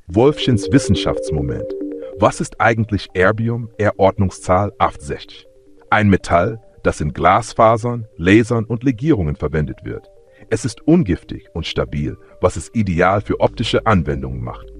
Wolfchens Wissenschaftsmoment. Was ist eigentlich Erbium, R-Ordnungszahl 68? Ein Metall, das in Glasfasern, Lasern und Legierungen verwendet wird. Es ist ungiftig und stabil, was es ideal für optische Anwendungen macht.